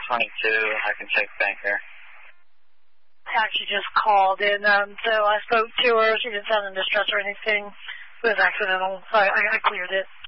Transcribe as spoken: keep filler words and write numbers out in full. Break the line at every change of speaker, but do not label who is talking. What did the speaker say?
twenty-two. I can check bank there.
Actually just called in, um, so I spoke to her. She didn't sound in distress or anything. It was accidental, so I, I cleared it.